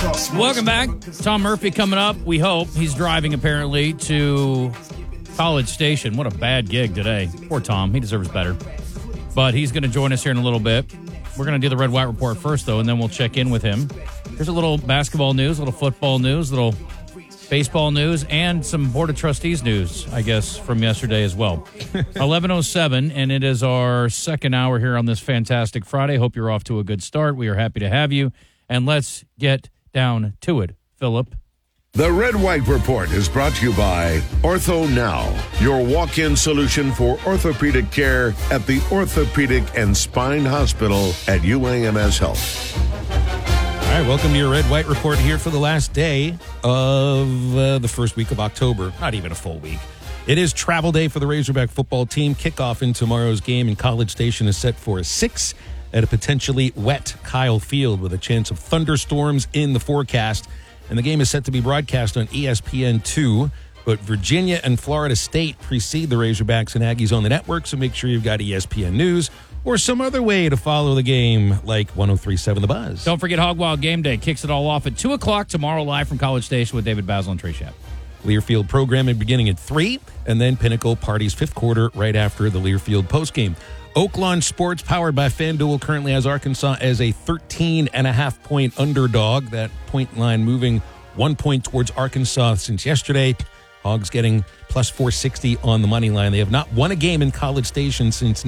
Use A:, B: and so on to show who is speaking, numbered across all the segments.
A: Welcome back. Tom Murphy coming up. We hope. He's driving, apparently, to College Station. What a bad gig today. Poor Tom. He deserves better. But he's going to join us here in a little bit. We're going to do the Red White Report first, though, and then we'll check in with him. There's a little basketball news, a little football news, a little baseball news, and some Board of Trustees news, I guess, from yesterday as well. 11:07, and it is our second hour here on this fantastic Friday. Hope you're off to a good start. We are happy to have you. And let's get down to it, Philip.
B: The Red White Report is brought to you by Ortho Now, your walk-in solution for orthopedic care at the Orthopedic and Spine Hospital at UAMS Health.
C: All right, welcome to your Red White Report here for the last day of the first week of October. Not even a full week. It is travel day for the Razorback football team. Kickoff in tomorrow's game in College Station is set for 6 at a potentially wet Kyle Field with a chance of thunderstorms in the forecast. And the game is set to be broadcast on ESPN2. But Virginia and Florida State precede the Razorbacks and Aggies on the network, so make sure you've got ESPN News or some other way to follow the game like 103.7 The Buzz.
A: Don't forget Hog Wild Game Day kicks it all off at 2 o'clock tomorrow live from College Station with David Basil and Trey Schapp.
C: Learfield programming beginning at 3, and then Pinnacle Party's fifth quarter right after the Learfield postgame. Oaklawn Sports, powered by FanDuel, currently has Arkansas as a 13.5-point underdog. That point line moving 1 point towards Arkansas since yesterday. Hogs getting plus 460 on the money line. They have not won a game in College Station since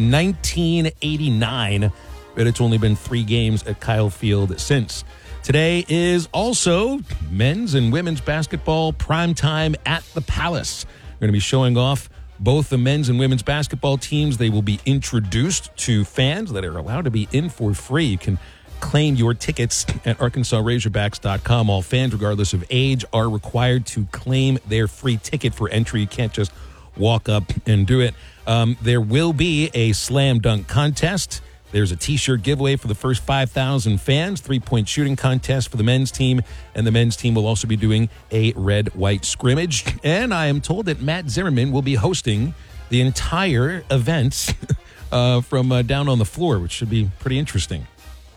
C: 1989, but it's only been 3 games at Kyle Field since. Today is also men's and women's basketball primetime at the Palace. We're going to be showing off both the men's and women's basketball teams. They will be introduced to fans that are allowed to be in for free. You can claim your tickets at ArkansasRazorbacks.com. All fans, regardless of age, are required to claim their free ticket for entry. You can't just walk up and do it. There will be a slam dunk contest. There's a T-shirt giveaway for the first 5,000 fans, 3-point shooting contest for the men's team, and the men's team will also be doing a red-white scrimmage. And I am told that Matt Zimmerman will be hosting the entire event from down on the floor, which should be pretty interesting.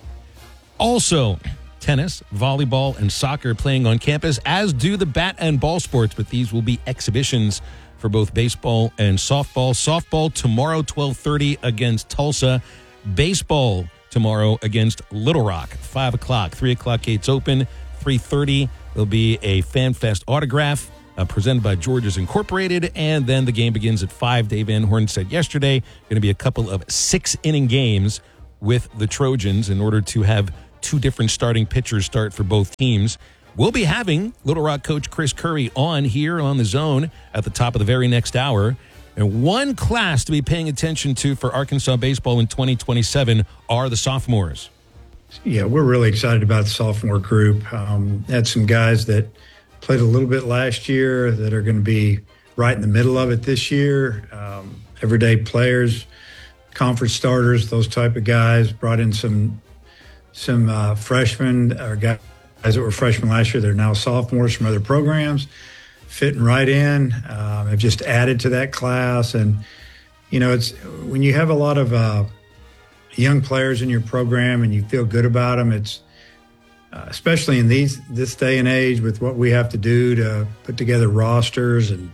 C: Also, tennis, volleyball, and soccer playing on campus, as do the bat and ball sports, but these will be exhibitions for both baseball and softball. Softball tomorrow, 12:30 against Tulsa. Baseball tomorrow against Little Rock, 5 o'clock. 3 o'clock gates open. 3:30 there'll be a Fan Fest autograph presented by George's Incorporated, and then the game begins at 5. Dave Van Horn said yesterday going to be a couple of 6-inning games with the Trojans in order to have 2 different starting pitchers start for both teams. We'll be having Little Rock coach Chris Curry on here on the Zone at the top of the very next hour. And one class to be paying attention to for Arkansas baseball in 2027 are the sophomores.
D: Yeah, we're really excited about the sophomore group. Had some guys that played a little bit last year that are going to be right in the middle of it this year. Everyday players, conference starters, those type of guys. Brought in some freshmen or guys that were freshmen last year. They're now sophomores from other programs. Fitting right in, have just added to that class. And, you know, it's when you have a lot of young players in your program and you feel good about them, it's especially in this day and age with what we have to do to put together rosters, and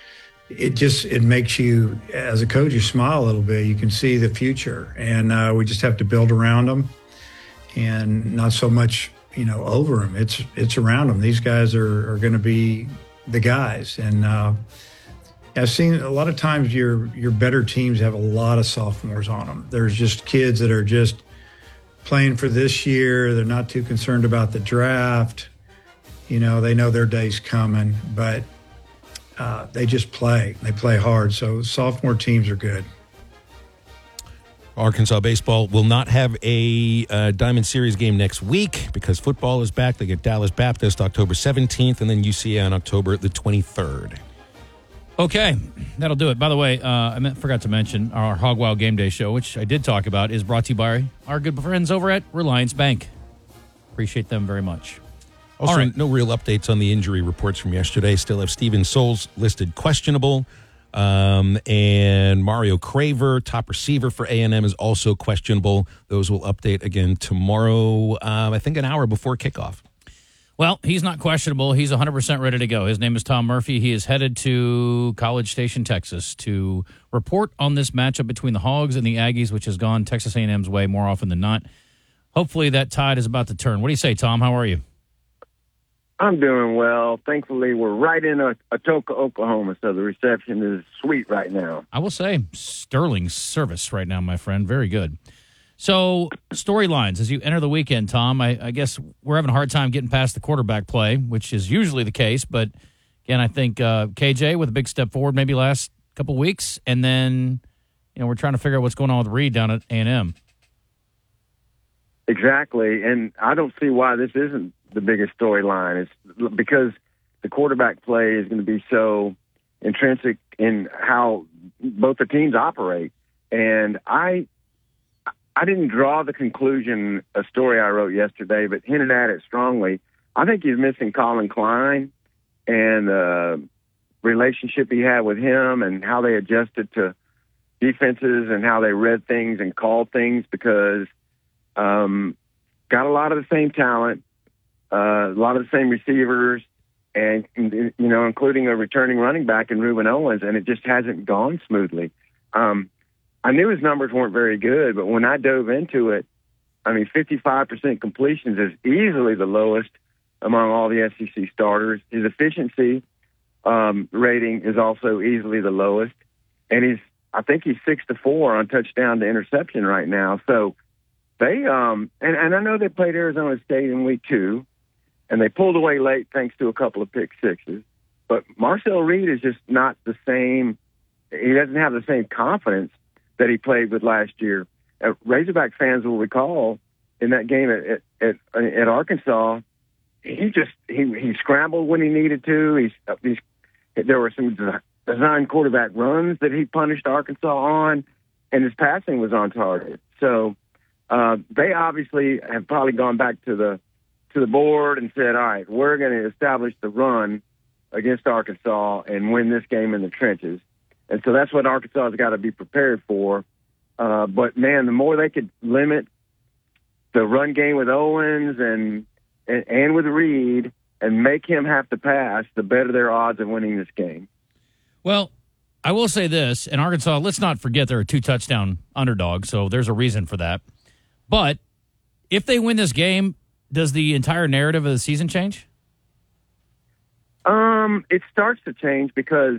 D: it makes you, as a coach, you smile a little bit. You can see the future, and we just have to build around them and not so much, you know, over them. It's around them. These guys are going to be the guys. And I've seen a lot of times your better teams have a lot of sophomores on them. There's just kids that are just playing for this year. They're not too concerned about the draft. You know, they know their day's coming, but they just play. They play hard. So sophomore teams are good.
C: Arkansas baseball will not have a Diamond Series game next week because football is back. They get Dallas Baptist October 17th and then UCA on October the 23rd.
A: Okay, that'll do it. By the way, I forgot to mention our Hog Wild Game Day show, which I did talk about, is brought to you by our good friends over at Reliance Bank. Appreciate them very much.
C: Also,
A: all right.
C: No real updates on the injury reports from yesterday. Still have Steven Souls listed questionable. And Mario Craver, top receiver for A&M, is also questionable. Those will update again tomorrow, I think an hour before kickoff.
A: Well, he's not questionable. He's 100% ready to go. His name is Tom Murphy. He is headed to College Station, Texas, to report on this matchup between the Hogs and the Aggies, which has gone Texas A&M's way more often than not. Hopefully that tide is about to turn. What do you say, Tom? How are you?
E: I'm doing well. Thankfully, we're right in Atoka, Oklahoma, so the reception is sweet right now.
A: I will say, sterling service right now, my friend. Very good. So, storylines as you enter the weekend, Tom. I guess we're having a hard time getting past the quarterback play, which is usually the case. But, again, I think KJ with a big step forward maybe last couple weeks. And then, we're trying to figure out what's going on with Reed down at A&M.
E: Exactly. And I don't see why this isn't the biggest storyline. It's because the quarterback play is going to be so intrinsic in how both the teams operate. And I didn't draw the conclusion, a story I wrote yesterday, but hinted at it strongly. I think he's missing Colin Klein and the relationship he had with him and how they adjusted to defenses and how they read things and called things, because got a lot of the same talent, a lot of the same receivers, and, including a returning running back in Ruben Owens, and it just hasn't gone smoothly. I knew his numbers weren't very good, but when I dove into it, 55% completions is easily the lowest among all the SEC starters. His efficiency rating is also easily the lowest, and I think he's 6-4 on touchdown to interception right now. So they and I know they played Arizona State in week 2, and they pulled away late thanks to a couple of pick sixes. But Marcel Reed is just not the same. He doesn't have the same confidence that he played with last year. Razorback fans will recall in that game at Arkansas, he scrambled when he needed to. There were some design quarterback runs that he punished Arkansas on, and his passing was on target. So they obviously have probably gone back to the board and said, all right, we're going to establish the run against Arkansas and win this game in the trenches. And so that's what Arkansas has got to be prepared for. But, man, the more they could limit the run game with Owens and with Reed and make him have to pass, the better their odds of winning this game.
A: Well, I will say this. In Arkansas, let's not forget they're a 2-touchdown underdog, so there's a reason for that. But if they win this game, does the entire narrative of the season change?
E: It starts to change because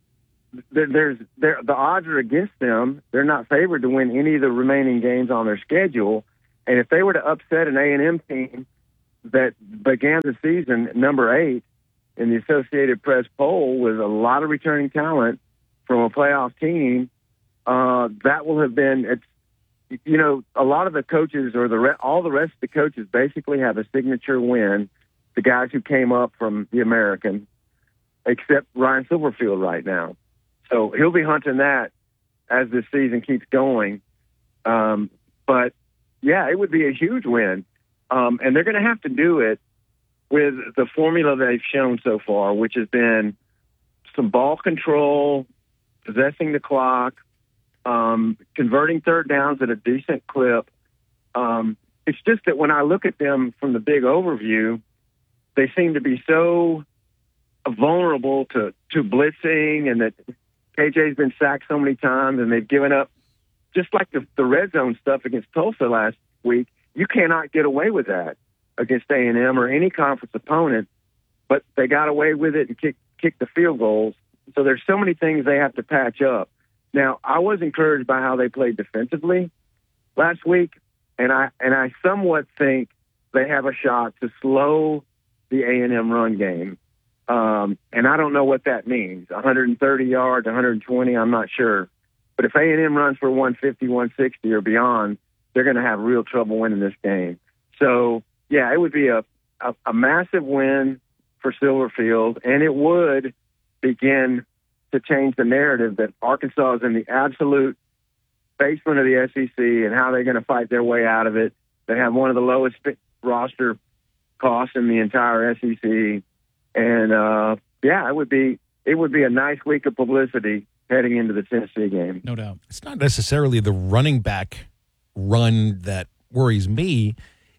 E: the odds are against them. They're not favored to win any of the remaining games on their schedule. And if they were to upset an A&M team that began the season number 8 in the Associated Press poll with a lot of returning talent from a playoff team, that will have been, a lot of the coaches or all the rest of the coaches basically have a signature win, the guys who came up from the American, except Ryan Silverfield right now. So he'll be hunting that as this season keeps going. But, yeah, it would be a huge win. And they're going to have to do it with the formula they've shown so far, which has been some ball control, possessing the clock, converting third downs at a decent clip. It's just that when I look at them from the big overview, they seem to be so vulnerable to blitzing, and that KJ's been sacked so many times, and they've given up, just like the red zone stuff against Tulsa last week. You cannot get away with that against A&M or any conference opponent, but they got away with it and kicked the field goals. So there's so many things they have to patch up. Now, I was encouraged by how they played defensively last week, and I somewhat think they have a shot to slow the A&M run game. And I don't know what that means. 130 yards, 120, I'm not sure. But if A&M runs for 150, 160 or beyond, they're going to have real trouble winning this game. So, yeah, it would be a massive win for Silverfield, and it would begin to change the narrative that Arkansas is in the absolute basement of the SEC and how they're going to fight their way out of it. They have one of the lowest roster costs in the entire SEC. And, yeah, it would be a nice week of publicity heading into the Tennessee game.
A: No doubt.
C: It's not necessarily the running back run that worries me.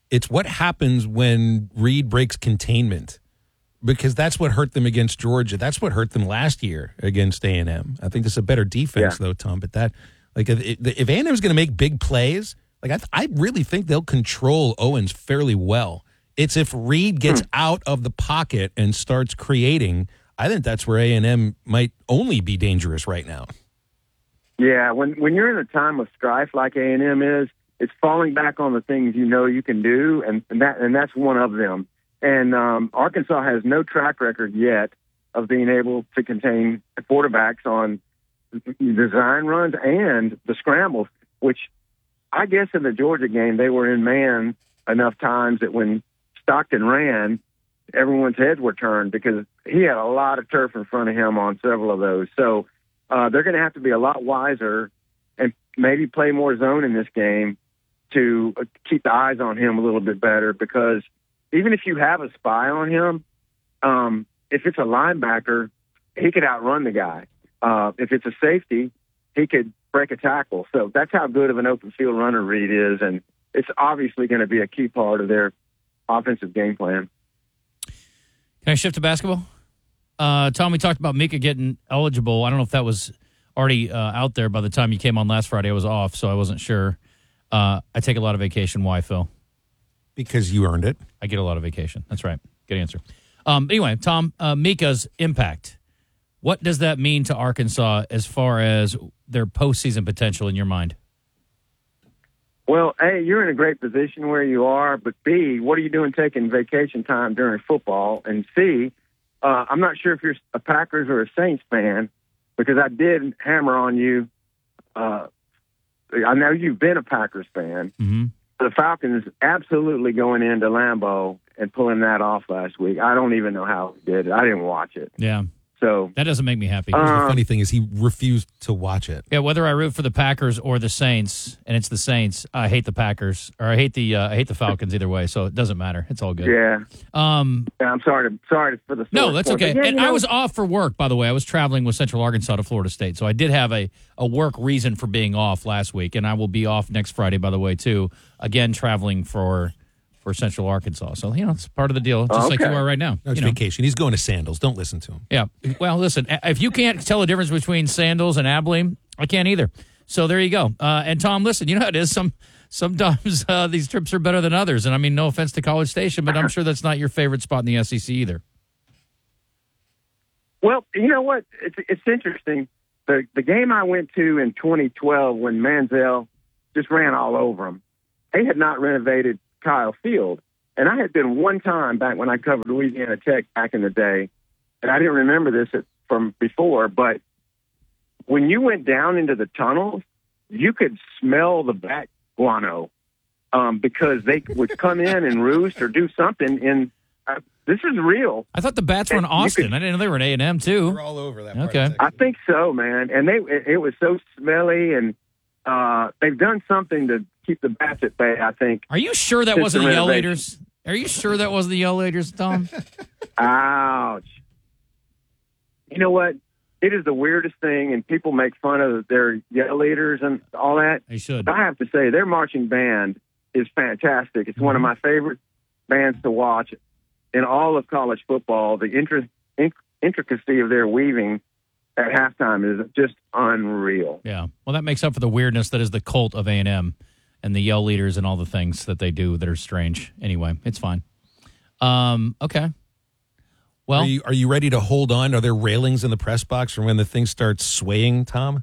C: It's what happens when Reed breaks containment, because that's what hurt them against Georgia. That's what hurt them last year against A&M. I think this is a better defense, though, Tom. But that, like, if A&M is going to make big plays, like I really think they'll control Owens fairly well. It's if Reed gets out of the pocket and starts creating, I think that's where A&M might only be dangerous right now.
E: Yeah, when you're in a time of strife like A&M is, it's falling back on the things you know you can do, and that's one of them. And Arkansas has no track record yet of being able to contain quarterbacks on design runs and the scrambles, which I guess in the Georgia game they were in man enough times that when Stockton ran, everyone's heads were turned because he had a lot of turf in front of him on several of those. So they're going to have to be a lot wiser and maybe play more zone in this game to keep the eyes on him a little bit better, because even if you have a spy on him, if it's a linebacker, he could outrun the guy. If it's a safety, he could break a tackle. So that's how good of an open field runner Reed is, and it's obviously going to be a key part of their offensive game plan.
A: Can I shift to basketball? Tom, we talked about Mika getting eligible. I don't know if that was already out there by the time you came on last Friday. I was off, so I wasn't sure. I take a lot of vacation. Why, Phil?
C: Because you earned it.
A: I get a lot of vacation. That's right. Good answer. Anyway, Tom, Mika's impact. What does that mean to Arkansas as far as their postseason potential in your mind?
E: Well, A, you're in a great position where you are, but B, what are you doing taking vacation time during football? And C, I'm not sure if you're a Packers or a Saints fan, because I did hammer on you. I know you've been a Packers fan.
A: Mm-hmm.
E: The Falcons absolutely going into Lambeau and pulling that off last week. I don't even know how he did it. I didn't watch it.
A: Yeah.
E: So
A: that doesn't make me happy.
C: The funny thing is he refused to watch it.
A: Yeah, whether I root for the Packers or the Saints, and it's the Saints, I hate the Packers, or I hate the Falcons either way, so it doesn't matter. It's all good.
E: Yeah. Yeah, I'm sorry for the
A: No, that's okay.
E: Yeah,
A: and I was off for work, by the way. I was traveling with Central Arkansas to Florida State, so I did have a work reason for being off last week, and I will be off next Friday, by the way, too. Again, traveling for Central Arkansas. So, it's part of the deal, just like you are right now.
C: No, it's vacation. He's going to Sandals. Don't listen to him.
A: Yeah. Well, listen, if you can't tell the difference between Sandals and Abilene, I can't either. So there you go. And Tom, listen, you know how it is. Sometimes these trips are better than others. And I mean, no offense to College Station, but I'm sure that's not your favorite spot in the SEC either.
E: Well, you know what? It's interesting. The game I went to in 2012 when Manziel just ran all over him, they had not renovated Kyle Field. And I had been one time back when I covered Louisiana Tech back in the day, and I didn't remember this from before, but when you went down into the tunnels, you could smell the bat guano because they would come in and roost or do something. And this is real.
A: I thought the bats were in Austin. I didn't know they were in A&M too.
C: They're all over that part.
A: Okay.
E: I think so, man. And it was so smelly, and they've done something to keep the bats at bay, I think.
A: Are you sure that wasn't the Yell Leaders? Are you sure that wasn't the Yell Leaders, Tom?
E: Ouch. You know what? It is the weirdest thing, and people make fun of their Yell Leaders and all that.
A: They should.
E: But I have to say, their marching band is fantastic. It's one of my favorite bands to watch in all of college football. The intricacy of their weaving at halftime is just unreal.
A: Yeah. Well, that makes up for the weirdness that is the cult of A&M and the Yell Leaders and all the things that they do that are strange. Anyway, it's fine. Okay. Well,
C: are you ready to hold on? Are there railings in the press box for when the thing starts swaying, Tom?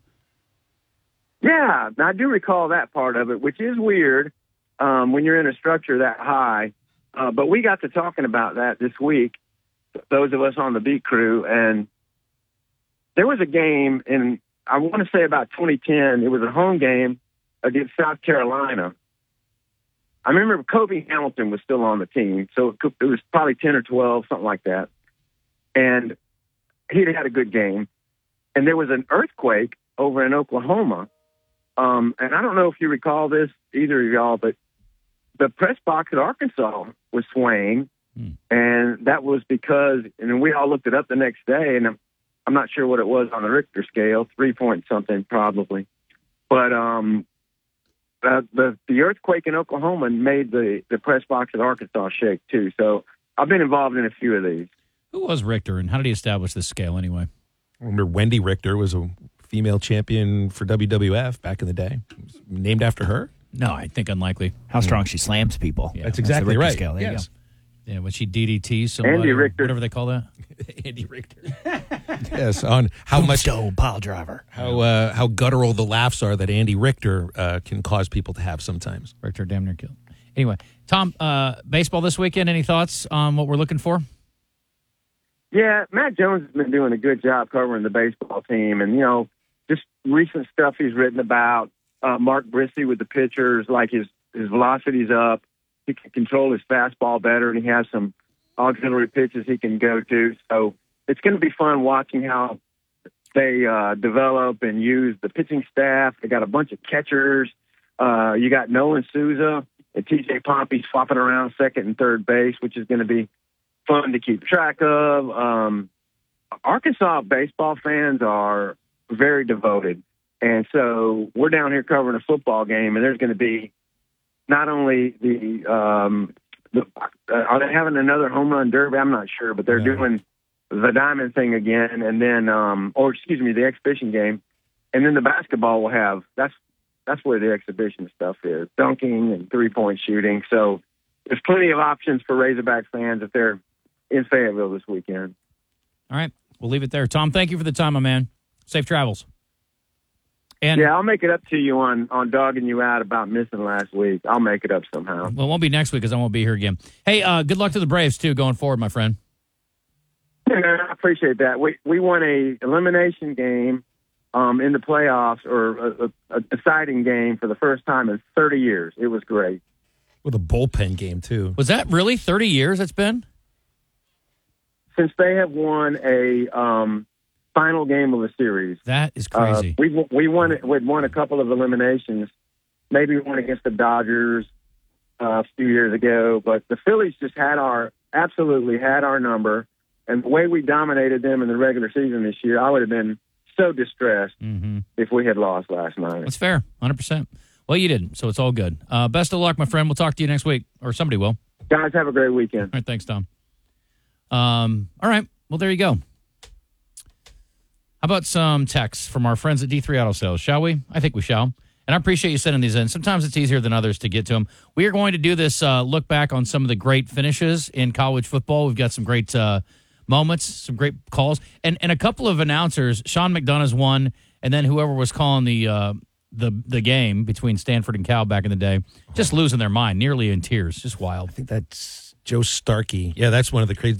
E: Yeah, I do recall that part of it, which is weird when you're in a structure that high. But we got to talking about that this week, those of us on the beat crew, and there was a game in, I want to say about 2010. It was a home game against South Carolina. I remember Kobe Hamilton was still on the team, so it was probably 10 or 12, something like that. And he had a good game. And there was an earthquake over in Oklahoma. And I don't know if you recall this, either of y'all, but the press box at Arkansas was swaying. And that was because, and we all looked it up the next day, and I'm not sure what it was on the Richter scale, 3 point something probably. But the earthquake in Oklahoma made the press box at Arkansas shake too. So I've been involved in a few of these.
A: Who was Richter, and how did he establish this scale anyway?
C: I remember Wendy Richter was a female champion for WWF back in the day. Named after her?
A: No, I think unlikely.
F: How strong she slams people.
A: Yeah,
C: That's exactly
F: the Richter
C: right.
F: scale. There you
C: Yes.
A: Yeah, when she DDTs somebody,
E: Andy
A: or
E: Richter.
A: whatever they call that.
C: Andy Richter. Yes, on how much
F: Stone pile driver.
C: how guttural the laughs are that Andy Richter can cause people to have sometimes.
A: Richter damn near killed. Anyway, Tom, baseball this weekend. Any thoughts on what we're looking for?
E: Yeah, Matt Jones has been doing a good job covering the baseball team, and just recent stuff he's written about Mark Brissy with the pitchers, like his velocity's up. He can control his fastball better, and he has some auxiliary pitches he can go to. So it's going to be fun watching how they develop and use the pitching staff. They got a bunch of catchers. You got Nolan Souza and T.J. Pompey swapping around second and third base, which is going to be fun to keep track of. Arkansas baseball fans are very devoted. And so we're down here covering a football game, and there's going to be not only are they having another home run derby? I'm not sure, but they're doing the diamond thing again, and then, the exhibition game. And then the basketball will have, that's where the exhibition stuff is, dunking and three-point shooting. So there's plenty of options for Razorback fans if they're in Fayetteville this weekend.
A: All right, we'll leave it there. Tom, thank you for the time, my man. Safe travels. And
E: Yeah, I'll make it up to you on dogging you out about missing last week. I'll make it up somehow.
A: Well, it won't be next week because I won't be here again. Hey, good luck to the Braves, too, going forward, my friend.
E: Yeah, man, I appreciate that. We won a elimination game in the playoffs, or a deciding game for the first time in 30 years. It was great.
C: With a bullpen game, too.
A: Was that really 30 years it's been?
E: Since they have won a final game of a series.
A: That is crazy.
E: We'd won a couple of eliminations, maybe one against the Dodgers a few years ago, but the Phillies just absolutely had our number, and the way we dominated them in the regular season this year, I would have been so distressed if we had lost last night.
A: That's fair, 100%. Well, you didn't, so it's all good. Best of luck, my friend. We'll talk to you next week, or somebody will.
E: Guys, have a great weekend.
A: All right, thanks, Tom. All right, well, there you go. How about some texts from our friends at D3 Auto Sales, shall we? I think we shall. And I appreciate you sending these in. Sometimes it's easier than others to get to them. We are going to do this look back on some of the great finishes in college football. We've got some great moments, some great calls, and a couple of announcers. Sean McDonough's one, and then whoever was calling the game between Stanford and Cal back in the day, just losing their mind, nearly in tears. Just wild.
C: I think that's Joe Starkey. Yeah, that's one of the crazy.